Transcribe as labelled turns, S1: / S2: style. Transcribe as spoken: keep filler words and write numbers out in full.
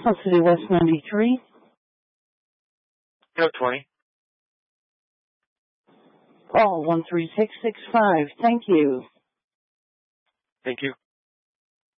S1: Sun City West ninety-three.
S2: No, twenty.
S1: Oh, one three six six five. Thank you.
S2: Thank you.